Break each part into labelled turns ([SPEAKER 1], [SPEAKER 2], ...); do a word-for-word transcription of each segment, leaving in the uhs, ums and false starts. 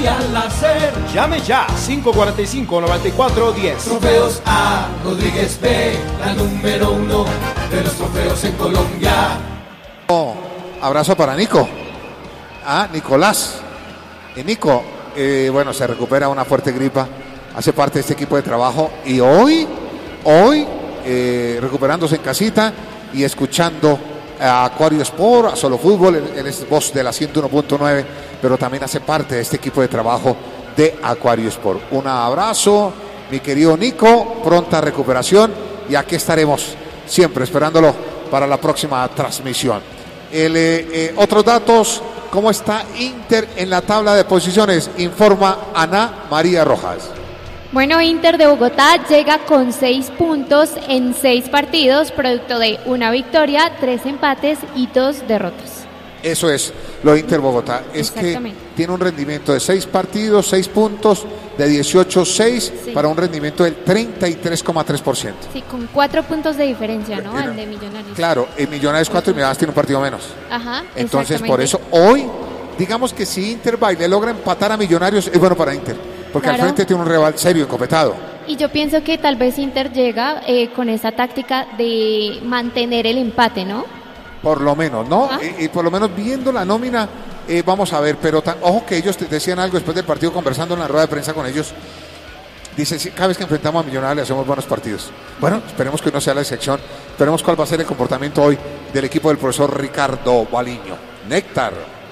[SPEAKER 1] y al hacer.
[SPEAKER 2] Llame ya, cinco cuatro cinco, nueve cuatro uno cero.
[SPEAKER 1] Trofeos A. Rodríguez B, la número uno de los trofeos en Colombia.
[SPEAKER 3] Oh, abrazo para Nico. Ah, Nicolás. Y Nico, eh, bueno, se recupera una fuerte gripa. Hace parte de este equipo de trabajo. Y hoy, hoy, eh, recuperándose en casita y escuchando a Acuario Sport, a Solo Fútbol. Él es voz de la ciento uno punto nueve, pero también hace parte de este equipo de trabajo de Acuario Sport. Un abrazo, mi querido Nico, pronta recuperación y aquí estaremos siempre esperándolo para la próxima transmisión. El, eh, eh, otros datos, ¿cómo está Inter en la tabla de posiciones? Informa Ana María Rojas.
[SPEAKER 4] Bueno, Inter de Bogotá llega con seis puntos en seis partidos, producto de una victoria, tres empates y dos derrotas.
[SPEAKER 3] Eso es lo de Inter Bogotá. Es que tiene un rendimiento de seis partidos, seis puntos, de dieciocho seis, sí, para un rendimiento del treinta y tres coma tres por ciento.
[SPEAKER 4] Sí, con cuatro puntos de diferencia, ¿no? Al de Millonarios.
[SPEAKER 3] Claro, en Millonarios cuatro y Millonarios tiene un partido menos.
[SPEAKER 4] Ajá.
[SPEAKER 3] Entonces, por eso hoy, digamos que si Inter va y le logra empatar a Millonarios, es bueno para Inter, porque claro, al frente tiene un rival serio, encopetado.
[SPEAKER 4] Y yo pienso que tal vez Inter llega eh, con esa táctica de mantener el empate, ¿no? Por
[SPEAKER 3] lo menos, ¿no? Y, y por lo menos viendo la nómina, eh, vamos a ver, pero tan, ojo que ellos te decían algo después del partido, conversando en la rueda de prensa con ellos. Dice, sí, cada vez que enfrentamos a Millonarios le hacemos buenos partidos. Bueno, esperemos que no sea la excepción. Esperemos cuál va a ser el comportamiento hoy del equipo del profesor Ricardo Baliño. Néctar.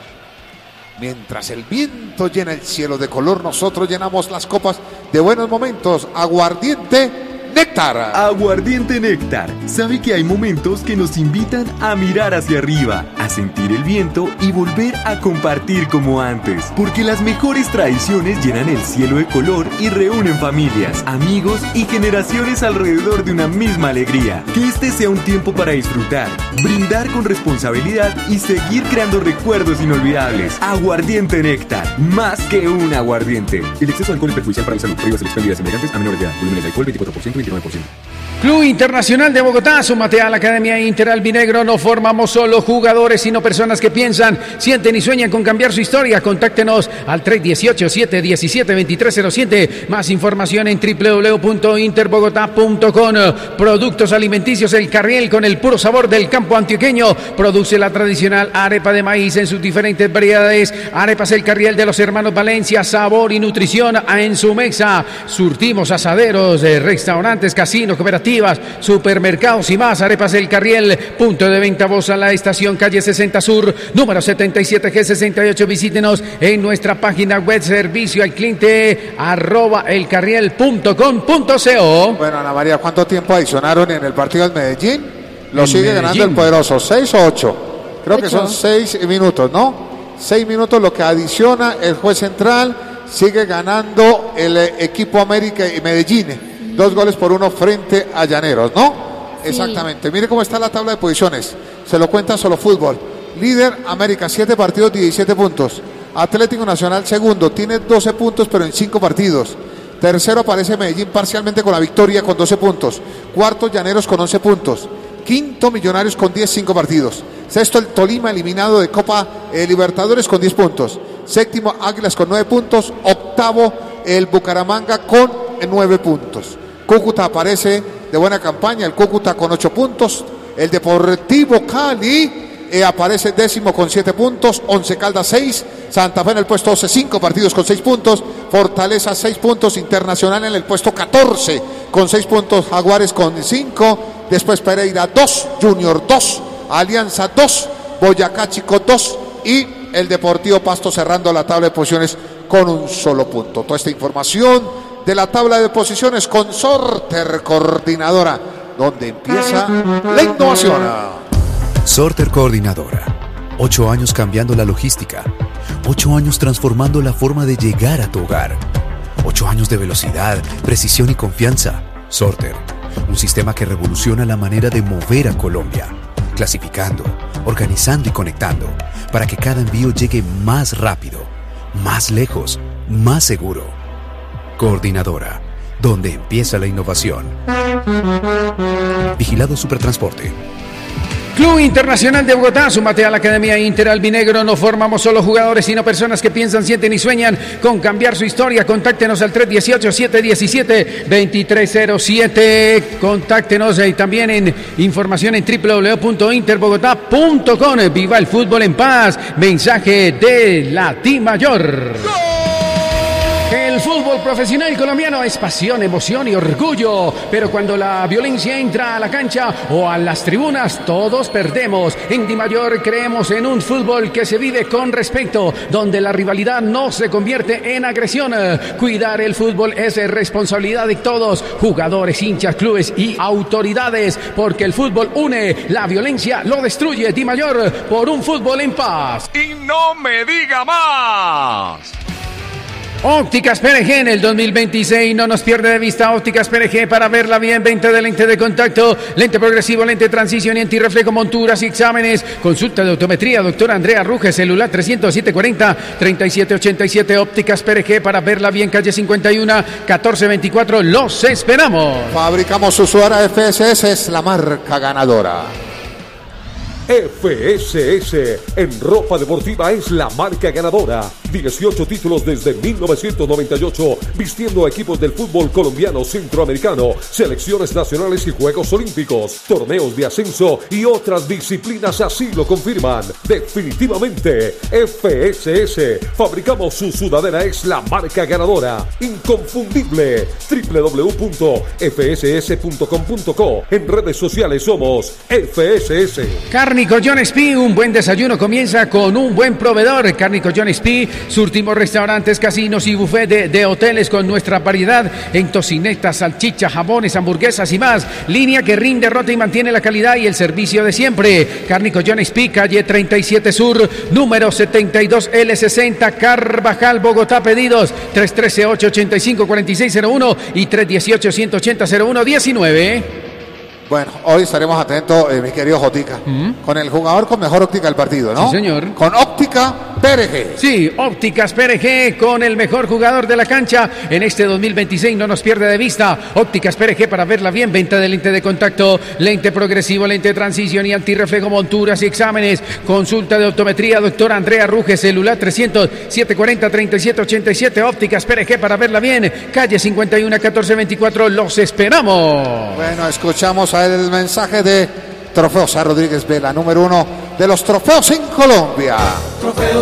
[SPEAKER 3] Mientras el viento llena el cielo de color, nosotros llenamos las copas de buenos momentos. Aguardiente Néctar.
[SPEAKER 5] Aguardiente Néctar. Sabe que hay momentos que nos invitan a mirar hacia arriba, a sentir el viento y volver a compartir como antes. Porque las mejores tradiciones llenan el cielo de color y reúnen familias, amigos y generaciones alrededor de una misma alegría. Que este sea un tiempo para disfrutar, brindar con responsabilidad y seguir creando recuerdos inolvidables. Aguardiente Néctar. Más que un aguardiente. El exceso de alcohol es perjudicial para la salud. Prohíbas el expendio de semejantes a menores de edad. Volúmenes de alcohol veinticuatro por ciento. veintinueve por ciento.
[SPEAKER 6] Club Internacional de Bogotá, súmate a la Academia Inter Albinegro. No formamos solo jugadores, sino personas que piensan, sienten y sueñan con cambiar su historia. Contáctenos al tres uno ocho, siete uno siete, dos tres cero siete. Más información en doble u doble u doble u punto interbogotá punto com. Productos alimenticios El Carriel, con el puro sabor del campo antioqueño. Produce la tradicional arepa de maíz en sus diferentes variedades. Arepas El Carriel de los hermanos Valencia, sabor y nutrición en su mesa. Surtimos asaderos, restaurantes, casinos, cooperativas, supermercados y más. Arepas El Carriel, punto de venta voz a la estación calle sesenta Sur, número setenta y siete G sesenta y ocho. Visítenos en nuestra página web, servicio al cliente arroba elcarriel punto com punto co.
[SPEAKER 3] Bueno, Ana María, ¿cuánto tiempo adicionaron en el partido del Medellín? Lo en sigue Medellín. Ganando el poderoso, ¿seis o ocho? Creo ocho. Que son seis minutos, ¿no? Seis minutos lo que adiciona el juez central. Sigue ganando el equipo América y Medellín. Dos goles por uno frente a Llaneros, ¿no? Sí. Exactamente. Mire cómo está la tabla de posiciones. Se lo cuenta Solo Fútbol. Líder América, siete partidos, diecisiete puntos. Atlético Nacional segundo, tiene doce puntos, pero en cinco partidos. Tercero aparece Medellín parcialmente con la victoria con doce puntos. Cuarto Llaneros con once puntos. Quinto Millonarios con diez, cinco partidos. Sexto el Tolima, eliminado de Copa eh, Libertadores, con diez puntos. Séptimo Águilas con nueve puntos. Octavo el Bucaramanga con nueve puntos. Cúcuta aparece de buena campaña, el Cúcuta con ocho puntos. El Deportivo Cali eh, aparece décimo con siete puntos. Once Caldas seis. Santa Fe en el puesto doce, cinco partidos con seis puntos. Fortaleza seis puntos. Internacional en el puesto catorce con seis puntos. Jaguares con cinco. Después Pereira dos. Junior dos. Alianza dos. Boyacá Chico dos. Y el Deportivo Pasto cerrando la tabla de posiciones con un solo punto. Toda esta información de la tabla de posiciones con Sorter Coordinadora, donde empieza la innovación.
[SPEAKER 7] Sorter Coordinadora. Ocho años cambiando la logística. Ocho años transformando la forma de llegar a tu hogar. Ocho años de velocidad, precisión y confianza. Sorter. Un sistema que revoluciona la manera de mover a Colombia. Clasificando, organizando y conectando, para que cada envío llegue más rápido, más lejos, más seguro. Coordinadora, donde empieza la innovación. Vigilado Supertransporte.
[SPEAKER 6] Club Internacional de Bogotá, súmate a la Academia Inter Albinegro. No formamos solo jugadores, sino personas que piensan, sienten y sueñan con cambiar su historia. Contáctenos al tres uno ocho, siete uno siete, dos tres cero siete. Contáctenos eh, también en información en doble u doble u doble u punto inter bogotá punto com. Viva el fútbol en paz. Mensaje de la Dimayor. El fútbol profesional colombiano es pasión, emoción y orgullo, pero cuando la violencia entra a la cancha o a las tribunas, todos perdemos. En Dimayor creemos en un fútbol que se vive con respeto, donde la rivalidad no se convierte en agresión. Cuidar el fútbol es responsabilidad de todos, jugadores, hinchas, clubes y autoridades, porque el fútbol une, la violencia lo destruye. Dimayor, por un fútbol en paz.
[SPEAKER 8] Y no me diga más.
[SPEAKER 6] Ópticas P R G en el dos mil veintiséis, no nos pierde de vista. Ópticas P R G para verla bien, veinte de lente de contacto, lente progresivo, lente de transición y antirreflejo, monturas y exámenes. Consulta de optometría, doctora Andrea Ruges, celular trescientos siete cuarenta, treinta y siete ochenta y siete. Ópticas P R G para verla bien, calle cincuenta y uno, catorce veinticuatro. Los esperamos.
[SPEAKER 3] Fabricamos su suara F S S, es la marca ganadora.
[SPEAKER 9] F S S en ropa deportiva es la marca ganadora. dieciocho títulos desde mil novecientos noventa y ocho, vistiendo a equipos del fútbol colombiano, centroamericano, selecciones nacionales y Juegos Olímpicos, torneos de ascenso y otras disciplinas así lo confirman. Definitivamente, F S S, fabricamos su sudadera, es la marca ganadora. Inconfundible. doble u doble u doble u punto f s s punto com punto co. En redes sociales somos F S S.
[SPEAKER 6] Cárnico John Espí, un buen desayuno comienza con un buen proveedor. Cárnico John Espí, surtimos restaurantes, casinos y buffet de, de hoteles con nuestra variedad en tocinetas, salchichas, jamones, hamburguesas y más. Línea que rinde, rota y mantiene la calidad y el servicio de siempre. Cárnico John Espí, calle treinta y siete Sur, número setenta y dos L sesenta, Carvajal, Bogotá. Pedidos tres uno tres, ocho ocho cinco, cuatro seis cero uno y tres uno ocho, uno ocho cero, cero uno diecinueve.
[SPEAKER 3] Bueno, hoy estaremos atentos, eh, mi querido Jotica, ¿Mm? con el jugador con mejor óptica del partido, ¿no?
[SPEAKER 6] Sí, señor.
[SPEAKER 3] Con óptica P R G.
[SPEAKER 6] Sí, Ópticas P R G con el mejor jugador de la cancha en este dos mil veintiséis, no nos pierde de vista. Ópticas P R G para verla bien, venta de lente de contacto, lente progresivo, lente de transición y antirreflejo, monturas y exámenes. Consulta de optometría, doctora Andrea Ruges, celular trescientos siete cuarenta, treinta y siete ochenta y siete. Ópticas P R G para verla bien, calle cincuenta y uno, catorce veinticuatro. Los esperamos.
[SPEAKER 3] Bueno, escuchamos a el mensaje de Trofeos a Rodríguez Vela, número uno de los trofeos en Colombia.
[SPEAKER 1] Trofeos